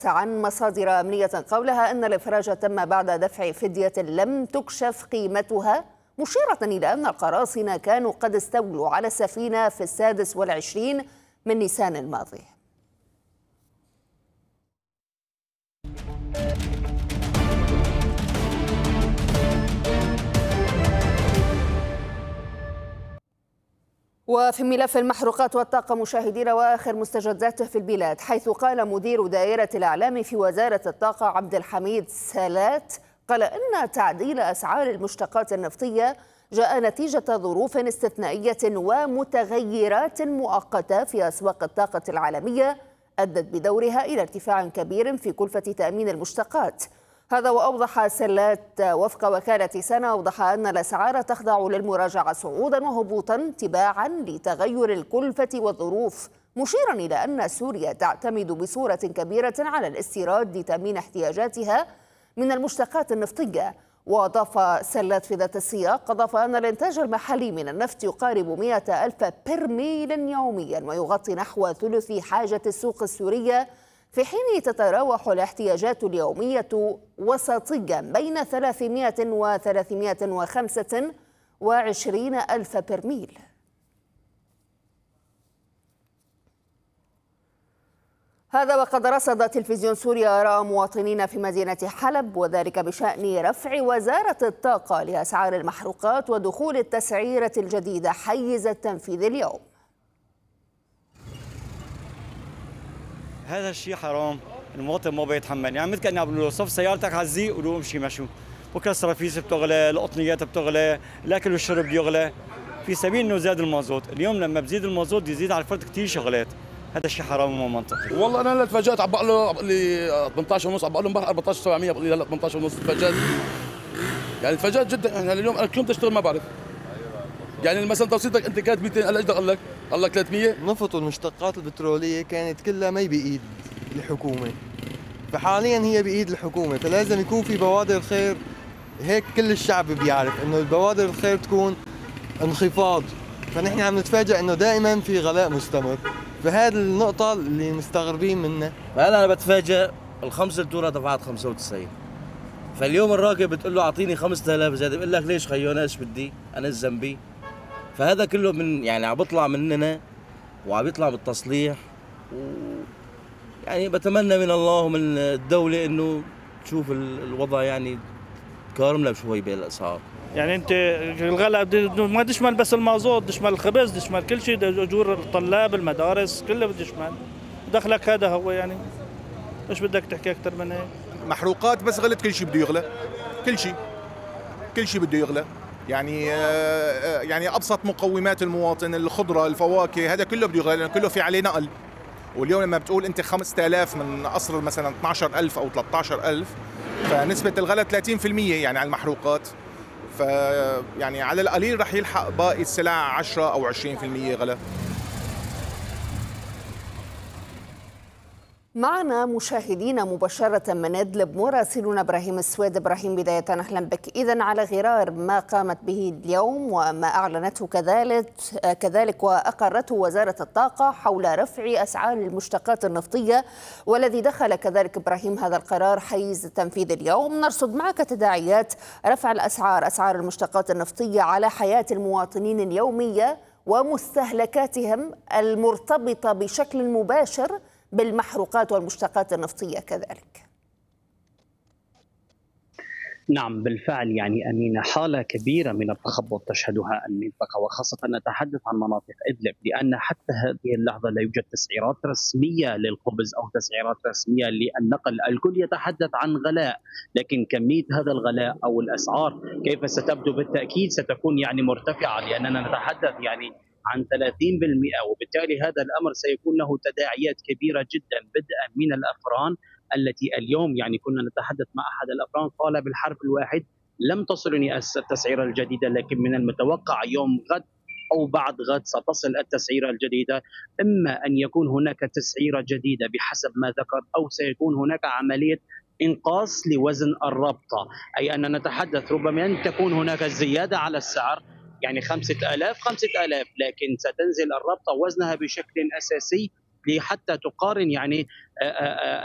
عن مصادر أمنية قولها أن الإفراج تم بعد دفع فدية لم تكشف قيمتها، مشيرة إلى أن القراصنة كانوا قد استولوا على السفينة في 26 من نيسان الماضي. وفي ملف المحروقات والطاقة مشاهدينا، وآخر مستجداته في البلاد، حيث قال مدير دائرة الإعلام في وزارة الطاقة عبد الحميد سالات قال إن تعديل أسعار المشتقات النفطية جاء نتيجة ظروف استثنائية ومتغيرات مؤقتة في أسواق الطاقة العالمية أدت بدورها إلى ارتفاع كبير في كلفة تأمين المشتقات. هذا وأوضح سلات وفق وكالة سنة، أوضح أن الأسعار تخضع للمراجعة صعودا وهبوطا تباعا لتغير الكلفة والظروف، مشيرا إلى أن سوريا تعتمد بصورة كبيرة على الاستيراد لتأمين احتياجاتها من المشتقات النفطية. وأضاف سلات في ذات السياق، أضاف أن الإنتاج المحلي من النفط يقارب 100 ألف برميل يوميا ويغطي نحو ثلث حاجة السوق السورية، في حين تتراوح الاحتياجات اليومية وسطيا بين 300 و 325 ألف برميل. هذا وقد رصد تلفزيون سوريا آراء مواطنين في مدينة حلب، وذلك بشأن رفع وزارة الطاقة لأسعار المحروقات ودخول التسعيرة الجديدة حيز التنفيذ اليوم. هذا الشيء حرام، المواطن ما بيتحمل، يعني مثل كأني عم بقول له صف سيارتك على الزيق وروح امشي مشوا، بكره السرافيس بتغلى، القطنيات بتغلى، الاكل والشرب بيغلى، في سبيل انه زاد المازوت، اليوم لما بزيد المازوت بيزيد على الفرد كثير شغلات، هذا الشيء حرام وما منطقي. والله انا تفاجأت، عم بقول له لي 18 ونص، عم بقول له امبارح 14700، بقول لي هلا 18 ونص، تفاجأت يعني تفاجأت جدا. يعني اليوم انا كل تشتغل ما بعرف، يعني مثلا توصيلتك انت كانت 200، هلا ايش دخل لك 300. النفط والمشتقات البترولية كانت كلها ما بإيد الحكومة، فحاليا هي بإيد الحكومة، فلازم يكون في بوادر خير. هيك كل الشعب بيعرف انه البوادر الخير تكون انخفاض، فنحن عم نتفاجئ انه دائما في غلاء مستمر، فهذه النقطة اللي مستغربين منها. هلا انا بتفاجئ الخمس لتورة دفعت 95، فاليوم الراكب بتقول له اعطيني 5000 زيادة، بقول لك ليش خيو انا ايش بدي؟ انا ايش ذنبي؟ فهذا كله من يعني عم بيطلع مننا وعم بيطلع بالتصليح، يعني بتمنى من الله ومن الدولة انه تشوف الوضع يعني تكارمنا شوي بالاسعار. يعني انت الغلاء ما تشمل بس المازوت، تشمل الخبز، تشمل كل شيء، اجور الطلاب، المدارس، كله بده يشمل. دخلك هذا هو، يعني ايش بدك تحكي اكثر من هيك؟ محروقات بس غلت، كل شيء بده يغلى، كل شيء بده يغلى. يعني ابسط مقومات المواطن، الخضره، الفواكه، هذا كله بده يغلى لانه كله في عليه نقل. واليوم لما بتقول انت 5000 من اصل مثلا 12000 او 13000، فنسبه الغلاء 30% يعني على المحروقات. يعني على القليل رح يلحق باقي السلع 10 او 20% غلاء. معنا مشاهدينا مباشرة من إدلب مراسلنا إبراهيم السويد. إبراهيم، بداية أهلا بك. إذن على غرار ما قامت به اليوم وما أعلنته كذلك وأقرته وزارة الطاقة حول رفع أسعار المشتقات النفطية، والذي دخل كذلك إبراهيم هذا القرار حيز التنفيذ اليوم، نرصد معك تداعيات رفع أسعار المشتقات النفطية على حياة المواطنين اليومية ومستهلكاتهم المرتبطة بشكل مباشر بالمحروقات والمشتقات النفطية كذلك. نعم بالفعل، يعني أمينة، حالة كبيرة من التخبط تشهدها المنطقة، وخاصة نتحدث عن مناطق إدلب، لأن حتى هذه اللحظة لا يوجد تسعيرات رسمية للخبز أو تسعيرات رسمية للنقل. الكل يتحدث عن غلاء، لكن كمية هذا الغلاء أو الأسعار كيف ستبدو؟ بالتأكيد ستكون يعني مرتفعة، لأننا نتحدث يعني عن 30%، وبالتالي هذا الأمر سيكون له تداعيات كبيرة جدا، بدءا من الأفران التي اليوم يعني كنا نتحدث مع أحد الأفران قال بالحرف الواحد لم تصلني التسعيرة الجديدة، لكن من المتوقع يوم غد أو بعد غد ستصل التسعيرة الجديدة، إما أن يكون هناك تسعيرة جديدة بحسب ما ذكر، أو سيكون هناك عملية إنقاص لوزن الرابطة، أي أن نتحدث ربما أن تكون هناك زيادة على السعر، يعني 5000 لكن ستنزل الرابطة وزنها بشكل أساسي لحتى تقارن يعني